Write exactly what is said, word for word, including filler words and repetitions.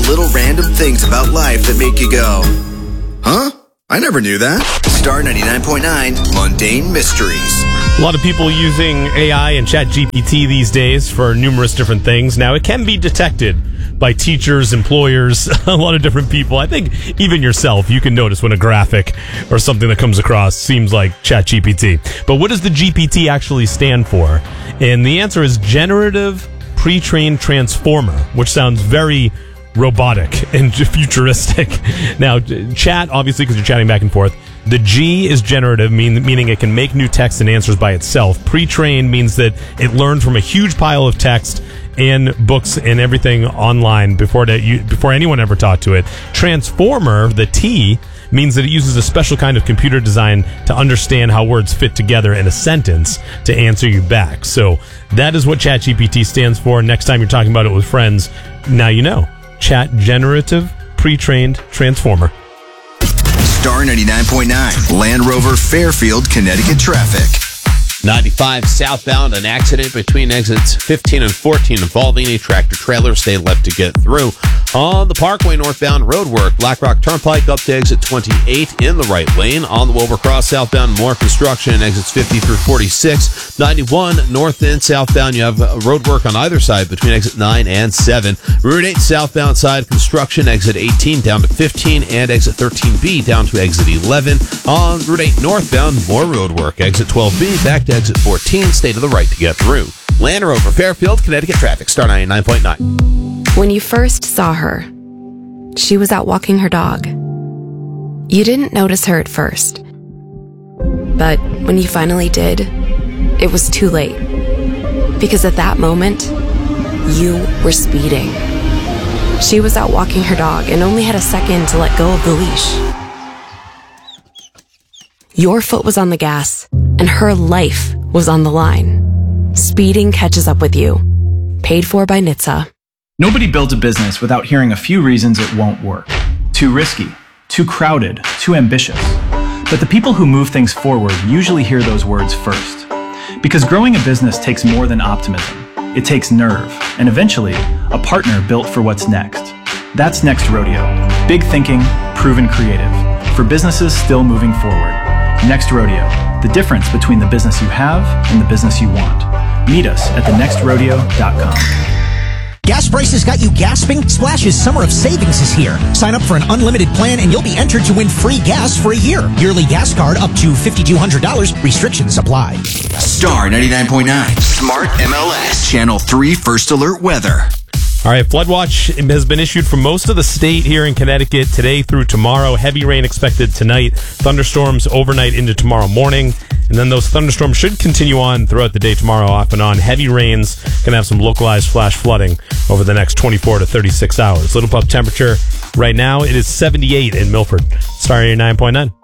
little random things about life that make you go, huh? I never knew that. Star ninety-nine point nine, Mundane Mysteries. A lot of people using A I and ChatGPT these days for numerous different things. Now, it can be detected by teachers, employers, a lot of different people. I think even yourself, you can notice when a graphic or something that comes across seems like ChatGPT. But what does the G P T actually stand for? And the answer is Generative Pre-trained Transformer, which sounds very robotic and futuristic. Now, chat, obviously, because you're chatting back and forth. The G is generative, mean, meaning it can make new text and answers by itself. Pre-trained means that it learned from a huge pile of text and books and everything online before that you, before anyone ever taught to it. Transformer, the T, means that it uses a special kind of computer design to understand how words fit together in a sentence to answer you back. So that is what ChatGPT stands for. Next time you're talking about it with friends, now you know. Chat Generative Pre-trained Transformer. Star ninety-nine point nine, Land Rover Fairfield, Connecticut traffic. ninety-five southbound, an accident between exits fifteen and fourteen involving a tractor trailer. Stay left to get through. On the Parkway northbound roadwork, Black Rock Turnpike up to exit twenty-eight in the right lane. On the Wilbur Cross southbound, more construction, exits fifty through forty-six. ninety-one north and southbound, you have roadwork on either side between exit nine and seven. Route eight southbound side, construction, exit eighteen down to fifteen and exit thirteen B down to exit eleven. On Route eight northbound, more roadwork, exit twelve B back to exit fourteen. Stay to the right to get through. Land Rover Fairfield, Connecticut traffic, Star ninety-nine point nine. When you first saw her, she was out walking her dog. You didn't notice her at first. But when you finally did, it was too late. Because at that moment, you were speeding. She was out walking her dog and only had a second to let go of the leash. Your foot was on the gas, and her life was on the line. Speeding catches up with you. Paid for by N H T S A. Nobody builds a business without hearing a few reasons it won't work. Too risky, too crowded, too ambitious. But the people who move things forward usually hear those words first. Because growing a business takes more than optimism. It takes nerve, and eventually, a partner built for what's next. That's Next Rodeo. Big thinking, proven creative. For businesses still moving forward. Next Rodeo. The difference between the business you have and the business you want. Meet us at the next rodeo dot com. Gas prices got you gasping? Splash's Summer of Savings is here. Sign up for an unlimited plan and you'll be entered to win free gas for a year. Yearly gas card up to five thousand two hundred dollars. Restrictions apply. Star ninety-nine point nine, Smart M L S, Channel three First Alert Weather. All right, flood watch has been issued for most of the state here in Connecticut today through tomorrow. Heavy rain expected tonight. Thunderstorms overnight into tomorrow morning. And then those thunderstorms should continue on throughout the day tomorrow, off and on. Heavy rains can have some localized flash flooding over the next twenty-four to thirty-six hours. Little pup temperature right now, it is seventy-eight in Milford. Star eighty-nine point nine.